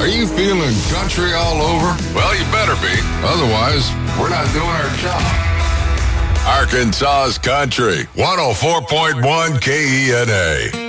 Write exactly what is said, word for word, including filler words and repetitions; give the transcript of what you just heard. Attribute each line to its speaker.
Speaker 1: you feeling country all over? Well, you better be. Otherwise, we're not doing our job. Arkansas's Country, one oh four point one K E N A.